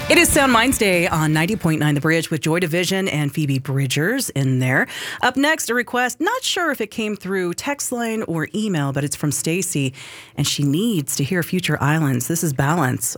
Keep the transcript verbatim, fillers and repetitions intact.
It is Sound Minds Day on ninety point nine The Bridge with Joy Division and Phoebe Bridgers in there. Up next, a request. Not sure if it came through text line or email, but it's from Stacy, and she needs to hear Future Islands. This is Balance